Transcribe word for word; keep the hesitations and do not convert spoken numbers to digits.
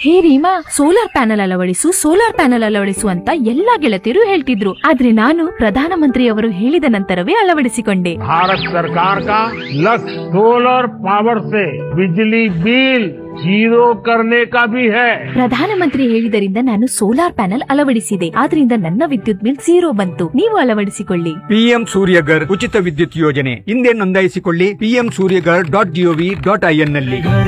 ಹೇ Reema, solar panel ಅಳವಡಿಸು solar panel ಅಳವಡಿಸು ಅಂತ ಎಲ್ಲಾ ಗೆಳತಿಯರು ಹೇಳ್ತಿದ್ರು. ಆದ್ರೆ ನಾನು ಪ್ರಧಾನಮಂತ್ರಿಯವರು ಹೇಳಿದ ನಂತರವೇ ಅಳವಡಿಸಿಕೊಂಡೆ. ಭಾರತ ಸರ್ಕಾರ का लक्ष्य सोलर पावर से बिजली बिल जीरो करने का भी है. ಪ್ರಧಾನಮಂತ್ರಿ ಹೇಳಿದರಿಂದ ನಾನು ಸೋಲಾರ್ ಪ್ಯಾನೆಲ್ ಅಳವಡಿಸಿದೆ. ಆದ್ರಿಂದ ನನ್ನ ವಿದ್ಯುತ್ ಬಿಲ್ ಝೀರೋ ಬಂತು. ನೀವು ಅಳವಡಿಸಿಕೊಳ್ಳಿ. ಪಿಎಂ ಸೂರ್ಯಗರ್ ಉಚಿತ ವಿದ್ಯುತ್ ಯೋಜನೆ ಹಿಂದೆ ನೋಂದಾಯಿಸಿಕೊಳ್ಳಿ. PM Surya Ghar dot gov dot IN ನಲ್ಲಿ.